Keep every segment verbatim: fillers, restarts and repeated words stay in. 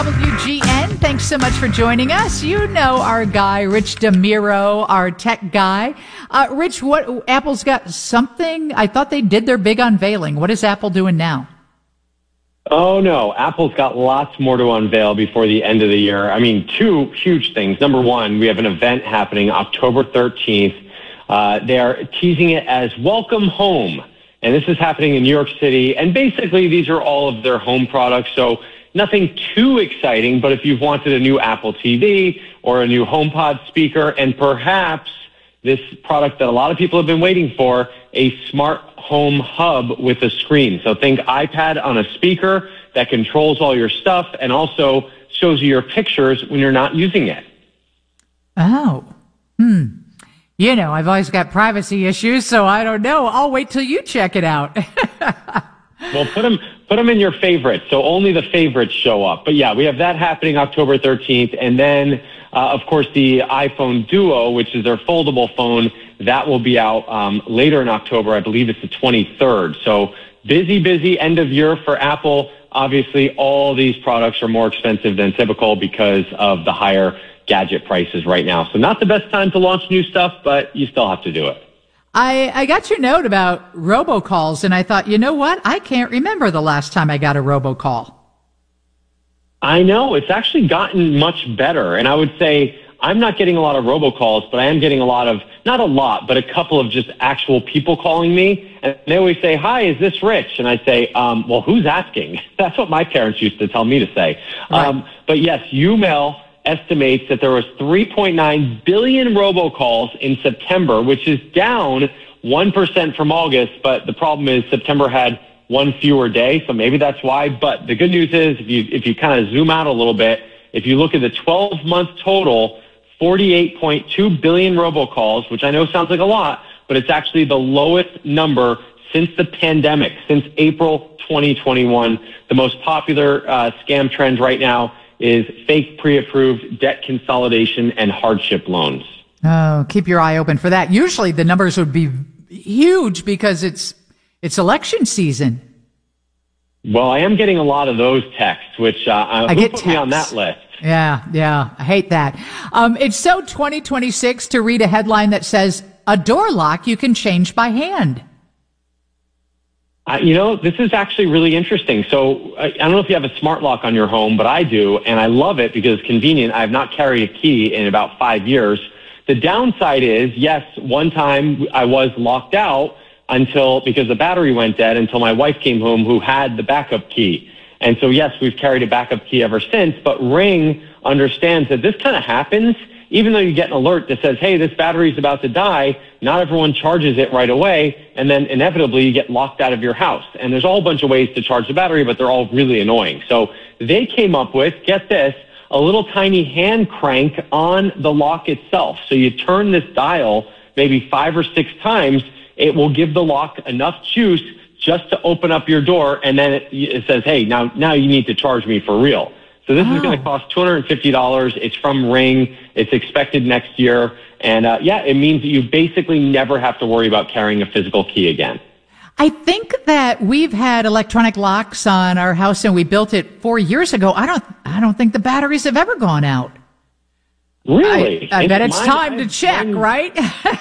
W G N, thanks so much for joining us. You know our guy, Rich DeMiro, our tech guy. Uh, Rich, what Apple's got something? I thought they did their big unveiling. What is Apple doing now? Oh, no. Apple's got lots more to unveil before the end of the year. I mean, two huge things. Number one, we have an event happening October thirteenth. Uh, they are teasing it as Welcome Home. And this is happening in New York City. And basically, these are all of their home products. So nothing too exciting, but if you've wanted a new Apple T V or a new HomePod speaker, and perhaps this product that a lot of people have been waiting for, a smart home hub with a screen. So think iPad on a speaker that controls all your stuff and also shows you your pictures when you're not using it. Oh, hmm. You know, I've always got privacy issues, so I don't know. I'll wait till you check it out. Well, put them, put them in your favorites, so only the favorites show up. But yeah, we have that happening October thirteenth. And then, uh, of course, the iPhone Duo, which is their foldable phone, that will be out um, later in October. I believe it's the twenty-third. So busy, busy end of year for Apple. Obviously, all these products are more expensive than typical because of the higher gadget prices right now. So not the best time to launch new stuff, but you still have to do it. I, I got your note about robocalls, and I thought, you know what? I can't remember the last time I got a robocall. I know. It's actually gotten much better. And I would say I'm not getting a lot of robocalls, but I am getting a lot of, not a lot, but a couple of just actual people calling me. And they always say, hi, is this Rich? And I say, um, well, who's asking? That's what my parents used to tell me to say. Right. Um, but yes, YouMail estimates that there was three point nine billion robocalls in September, which is down one percent from August. But the problem is September had one fewer day, so maybe that's why. But the good news is if you if you kind of zoom out a little bit, if you look at the twelve-month total, forty-eight point two billion robocalls, which I know sounds like a lot, but it's actually the lowest number since the pandemic, since April twenty twenty-one. The most popular uh, scam trend right now is fake pre-approved debt consolidation and hardship loans. Oh, keep your eye open for that. Usually the numbers would be huge because it's it's election season. Well, I am getting a lot of those texts, which uh, I who get put texts. me on that list. Yeah, yeah, I hate that. Um, it's so twenty twenty-six to read a headline that says, a door lock you can change by hand. Uh, you know, this is actually really interesting. So I, I don't know if you have a smart lock on your home, but I do, and I love it because it's convenient. I have not carried a key in about five years. The downside is, yes, one time I was locked out until, because the battery went dead, until my wife came home who had the backup key. And so, yes, we've carried a backup key ever since, but Ring understands that this kind of happens. Even though you get an alert that says, hey, this battery is about to die, not everyone charges it right away, and then inevitably you get locked out of your house. And there's a whole bunch of ways to charge the battery, but they're all really annoying. So they came up with, get this, a little tiny hand crank on the lock itself. So you turn this dial maybe five or six times, it will give the lock enough juice just to open up your door, and then it, it says, hey, now, now you need to charge me for real. So this oh. is going to cost two hundred fifty dollars. It's from Ring. It's expected next year. And, uh, yeah, it means that you basically never have to worry about carrying a physical key again. I think that we've had electronic locks on our house, and we built it four years ago. I don't I don't think the batteries have ever gone out. Really? I, I bet it's mine, time to I've check, been, right?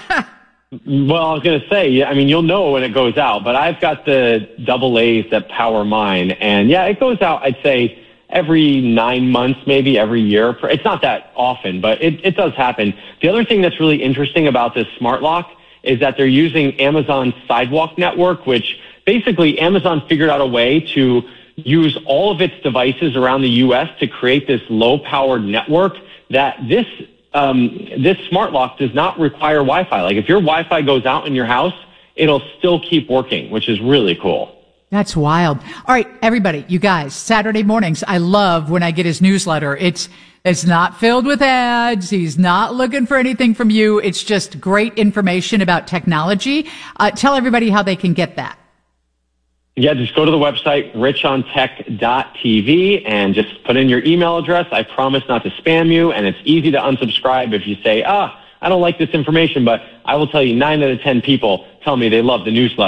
Well, I was going to say, I mean, you'll know when it goes out. But I've got the double A's that power mine. And, yeah, it goes out, I'd say, every nine months, maybe every year. It's not that often, but it, it does happen. The other thing that's really interesting about this smart lock is that they're using Amazon's Sidewalk network, which basically Amazon figured out a way to use all of its devices around the U S to create this low-powered network that this um, this smart lock does not require Wi-Fi. Like if your Wi-Fi goes out in your house, it'll still keep working, which is really cool. That's wild. All right, everybody, you guys, Saturday mornings, I love when I get his newsletter. It's it's not filled with ads. He's not looking for anything from you. It's just great information about technology. Uh, tell everybody how they can get that. Yeah, just go to the website, rich on tech dot t v, and just put in your email address. I promise not to spam you, and it's easy to unsubscribe if you say, ah, I don't like this information, but I will tell you nine out of ten people tell me they love the newsletter.